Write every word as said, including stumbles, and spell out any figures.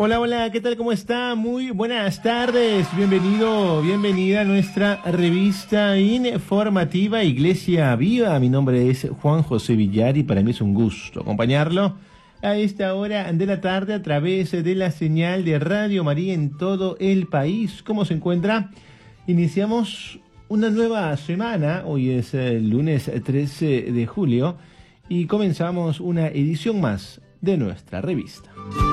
Hola, hola, ¿qué tal? ¿Cómo está? Muy buenas tardes. Bienvenido, bienvenida a nuestra revista informativa Iglesia Viva. Mi nombre es Juan José Villar y para mí es un gusto acompañarlo a esta hora de la tarde a través de la señal de Radio María en todo el país. ¿Cómo se encuentra? Iniciamos una nueva semana. Hoy es el lunes trece de julio y comenzamos una edición más de nuestra revista.